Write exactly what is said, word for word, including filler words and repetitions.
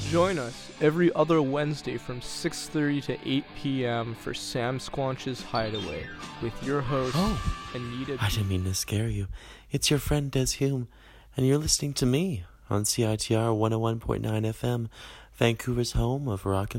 Join us every other Wednesday from six thirty to eight p.m. for Sam Squanch's Hideaway with your host, Oh, Anita I B. didn't mean to scare you. It's your friend Des Hume, and you're listening to me on C I T R one oh one point nine F M, Vancouver's home of rock and